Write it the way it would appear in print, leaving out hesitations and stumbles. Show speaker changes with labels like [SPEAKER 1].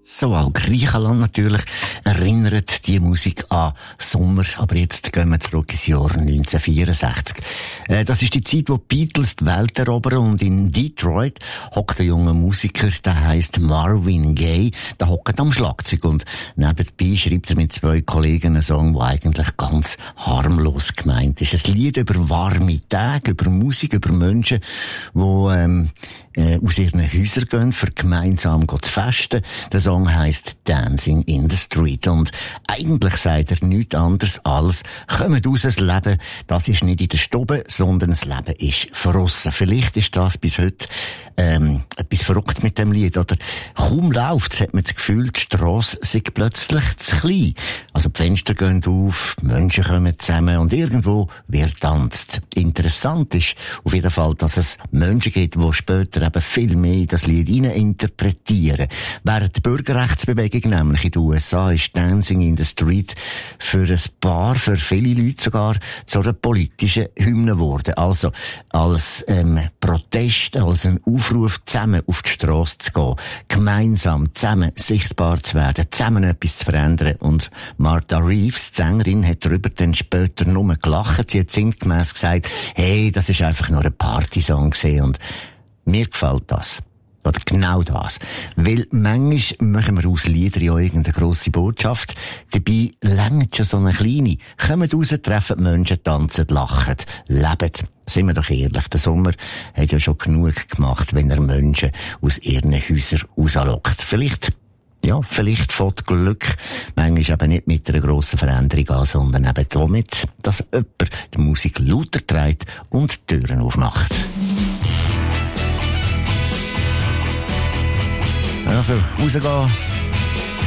[SPEAKER 1] So, auch Griechenland natürlich erinnert die Musik an Sommer. Aber jetzt gehen wir zurück ins Jahr 1964. Das ist die Zeit, wo die Beatles die Welt erobern, und in Detroit hockt ein junger Musiker, der heisst Marvin Gaye, der hockt am Schlagzeug, und nebenbei schreibt er mit 2 Kollegen einen Song, der eigentlich ganz harmlos gemeint ist. Ein Lied über warme Tage, über Musik, über Menschen, die aus ihren Häusern gehen, für gemeinsam zu festen. Der Song heisst Dancing in the Street. Und eigentlich sagt er nichts anderes als, kommt raus, das Leben, das ist nicht in der Stube, sondern das Leben ist draussen. Vielleicht ist das bis heute etwas verrückt mit dem Lied, oder? Kaum läuft's, hat man das Gefühl, die Strasse sei plötzlich zu klein. Also die Fenster gehen auf, die Menschen kommen zusammen und irgendwo wird tanzt. Interessant ist auf jeden Fall, dass es Menschen gibt, die später eben viel mehr in das Lied interpretieren. Während der Bürgerrechtsbewegung nämlich in den USA ist Dancing in the Street für viele Leute sogar zu einer politischen Hymne geworden. Also als Protest, als ein Aufruf, zusammen auf die Strasse zu gehen, gemeinsam, zusammen sichtbar zu werden, zusammen etwas zu verändern. Und Martha Reeves, die Sängerin, hat darüber dann später nur gelacht. Sie hat sinngemäss gesagt, hey, das ist einfach nur ein Partysong gewesen. Und mir gefällt das. Oder genau das. Weil manchmal machen wir aus Liedern ja irgendeine grosse Botschaft. Dabei reicht schon so eine kleine. Kommt raus, treffen die Menschen, tanzen, lachen, leben. Seien wir doch ehrlich, der Sommer hat ja schon genug gemacht, wenn er Menschen aus ihren Häusern rauslockt. Vielleicht fängt Glück manchmal eben nicht mit einer grossen Veränderung an, sondern eben damit, dass jemand die Musik lauter trägt und die Türen aufmacht. Also, rausgehen,